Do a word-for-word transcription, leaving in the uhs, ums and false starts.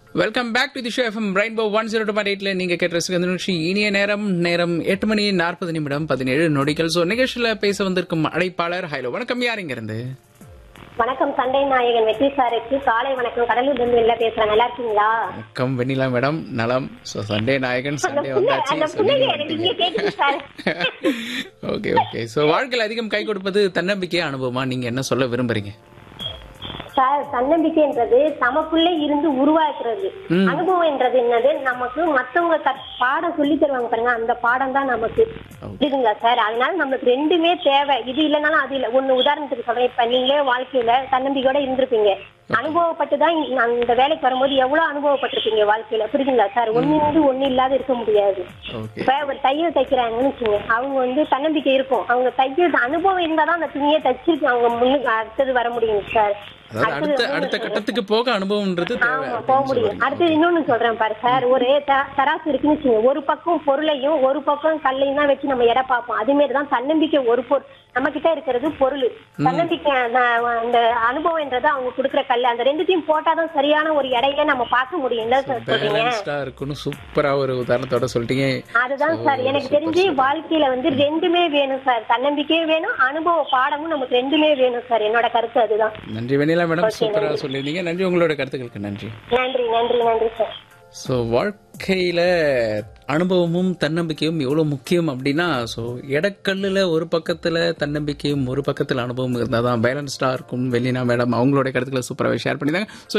Welcome back to the show FM rainbow one zero two point எயிட்ல நீங்க கேட்ட நிகழ்ச்சி இனிய நேரம் நேரம் எட்டு மணி நாற்பது நிமிடம் பதினேழு நொடிகள். ஸோ நிகழ்ச்சியில பேச வந்திருக்கும் அழைப்பாளர் ஹலோ வணக்கம், யார் இங்க இருந்து? வணக்கம், சண்டை நாயகன் வெற்றி சாருக்கு காலை வணக்கம். கடலூர்ல இருந்து வெளில பேசுறேன், நல்லா இருக்கீங்களா? வணக்கம் வெண்ணிலா மேடம், நலம். ஸோ சண்டே நாயகன் சண்டே வந்தாச்சு. Okay okay. ஸோ வாழ்க்கையில் அதிகம் கை கொடுப்பது தன்னம்பிக்கை அனுபவமா, நீங்க என்ன சொல்ல விரும்புறீங்க? சார், தன்னம்பிக்கைன்றது நமக்குள்ளே இருந்து உருவாக்குறது. அனுபவம் என்றது என்னது, நமக்கு மத்தவங்க பாடம் சொல்லி தருவாங்க பாருங்க, அந்த பாடம் தான் நமக்கு இருக்குங்களா சார். அதனால நம்மளுக்கு ரெண்டுமே தேவை. இது இல்லைனாலும் அது இல்லை. ஒண்ணு உதாரணத்துக்கு சொல்றேன், இப்ப நீங்களே வாழ்க்கையில தன்னம்பிக்கையோட இருந்திருப்பீங்க. அனுபவப்பட்டுதான் அந்த வேலைக்கு வரும்போது எவ்வளவு அனுபவப்பட்டிருப்பீங்க வாழ்க்கையில, புரியுதுங்களா சார்? ஒண்ணு இருந்து ஒண்ணு இல்லாத இருக்க முடியாது. இப்ப ஒரு தையல் தைக்கிறாங்கன்னு வச்சுங்க, அவங்க வந்து தன்னம்பிக்கை இருக்கும். அவங்க தையல் அனுபவம் இருந்தாதான் அந்த துணியை தச்சிருக்கு அவங்க முன்னுக்கு அடுத்தது வர முடியும் சார். அடுத்த கட்டத்துக்கு போக அனுபவம்ன்றது போக முடியும். அடுத்தது இன்னொன்னு சொல்றேன் பாரு சார், ஒரு தராசு இருக்குன்னு வச்சுங்க, ஒரு பக்கம் பொருளையும் ஒரு பக்கம் கல்லையும் தான் வச்சு நம்ம எடை பார்ப்போம். அதே மாதிரிதான் தன்னம்பிக்கை. ஒரு பொருள் நம்ம கிட்ட இருக்கிறது பொருள், தன்னம்பிக்கை அந்த அனுபவம் என்றது அவங்க கொடுக்குற கல். அந்த ரெண்டுத்தையும் போட்டாதான் சரியான ஒரு எடையில நம்ம பார்க்க முடியும். சூப்பரா ஒரு உதாரணத்தோட சொல்லிட்டீங்க. அதுதான் சார் எனக்கு தெரிஞ்சு வாழ்க்கையில வந்து ரெண்டுமே வேணும் சார். தன்னம்பிக்கையும் வேணும், அனுபவ பாடமும் நமக்கு ரெண்டுமே வேணும் சார். என்னோட கருத்து அதுதான். நன்றி வெண்ணிலா மேடம், சூப்பரா சொல்லிருந்தீங்க. நன்றி, உங்களோட கருத்துக்களுக்கு நன்றி. நன்றி நன்றி நன்றி சார். ஸோ வாழ்க்கையில் அனுபவமும் தன்னம்பிக்கையும் எவ்வளோ முக்கியம் அப்படின்னா, ஸோ எடக்கல்லில் ஒரு பக்கத்தில் தன்னம்பிக்கையும் ஒரு பக்கத்தில் அனுபவம் இருந்தால் தான் பேலன்ஸ்டாக இருக்கும். வெண்ணிலா மேடம் அவங்களோட கருத்துக்களை சூப்பராகவே ஷேர் பண்ணியிருந்தாங்க. ஸோ